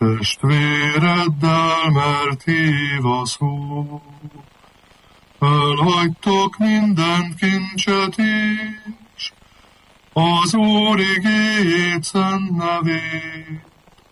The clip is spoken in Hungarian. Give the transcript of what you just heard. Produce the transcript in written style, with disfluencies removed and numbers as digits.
testvéreddel, mert hív a szó. Elhagytok minden kincset is, az Úr igéjét, szent nevét,